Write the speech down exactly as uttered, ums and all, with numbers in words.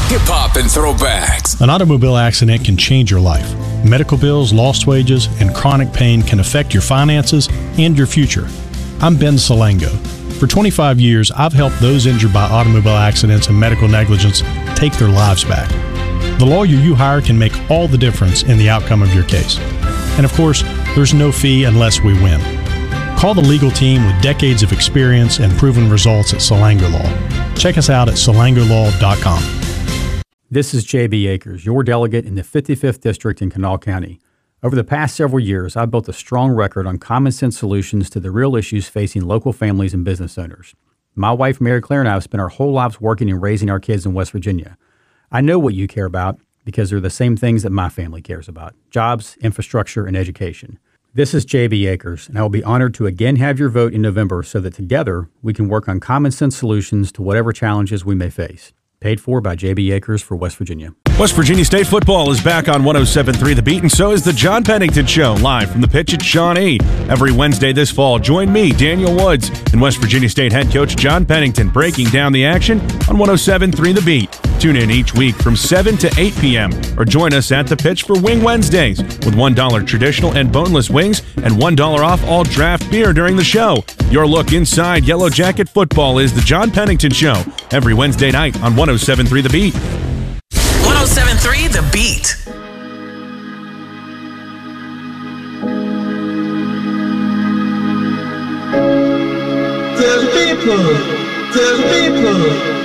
hip-hop, and throwbacks. An automobile accident can change your life. Medical bills, lost wages, and chronic pain can affect your finances and your future. I'm Ben Salango. For twenty-five years, I've helped those injured by automobile accidents and medical negligence take their lives back. The lawyer you hire can make all the difference in the outcome of your case. And of course, there's no fee unless we win. Call the legal team with decades of experience and proven results at Salango Law. Check us out at salango law dot com. This is J B Akers, your delegate in the fifty-fifth District in Kanawha County. Over the past several years, I've built a strong record on common sense solutions to the real issues facing local families and business owners. My wife, Mary Claire, and I have spent our whole lives working and raising our kids in West Virginia. I know what you care about because they're the same things that my family cares about: jobs, infrastructure, and education. This is J B Akers, and I will be honored to again have your vote in November so that together we can work on common sense solutions to whatever challenges we may face. Paid for by J B Akers for West Virginia. West Virginia State football is back on one oh seven point three The Beat, and so is the John Pennington Show, live from the pitch at Shawnee. Every Wednesday this fall, join me, Daniel Woods, and West Virginia State head coach John Pennington breaking down the action on one oh seven point three The Beat. Tune in each week from seven to eight p.m. or join us at the pitch for Wing Wednesdays with one dollar traditional and boneless wings and one dollar off all draft beer during the show. Your look inside Yellow Jacket football is the John Pennington Show, every Wednesday night on one oh seven point three The Beat. one oh seven point three The Beat. Tell the people, tell the people.